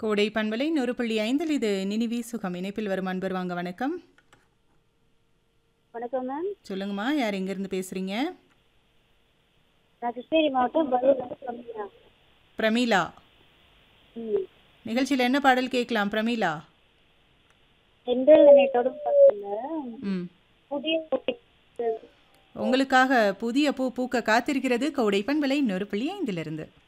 கோடை பண்பலை 100.5 இது நினிவி சுகம் இணைப்பில் வரும் அன்பர் வாங்க வணக்கம். வணக்கம் மேம். சொல்லுங்கம்மா, யார் எங்கேருந்து பேசுறீங்க? நான் கிருஷ்ணகிரி மாவட்டம் பரூர்லேருந்து பிரமீளா. பிரமீளா, ம். நிகழ்ச்சியில் என்ன பாடல் கேட்கலாம் பிரமீளா? செந்தில் நேட்டோட பசங்க ம் புதிய உங்களுக்காக புதிய பூ பூக்க காத்திருக்கிறது கோடை பண்பலை 100.5 இருந்து.